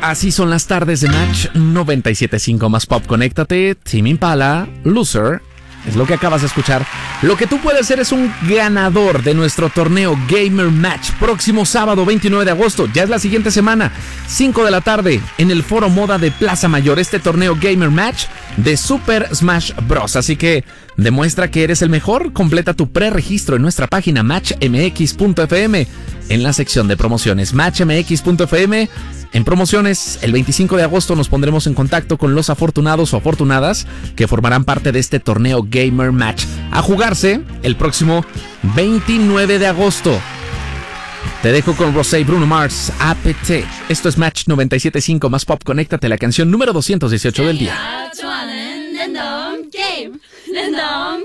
Así son las tardes de Match 97.5 más Pop. Conéctate, Tame Impala, Loser. Es lo que acabas de escuchar. Lo que tú puedes ser es un ganador de nuestro torneo Gamer Match. Próximo sábado 29 de agosto. Ya es la siguiente semana. 5 de la tarde en el Foro Moda de Plaza Mayor. Este torneo Gamer Match de Super Smash Bros. Así que demuestra que eres el mejor. Completa tu preregistro en nuestra página matchmx.fm. En la sección de promociones matchmx.fm. En promociones, el 25 de agosto nos pondremos en contacto con los afortunados o afortunadas que formarán parte de este torneo Gamer Match. A jugarse el próximo 29 de agosto. Te dejo con Rosé y Bruno Mars, APT. Esto es Match 97.5 más Pop. Conéctate, la canción número 218 del día.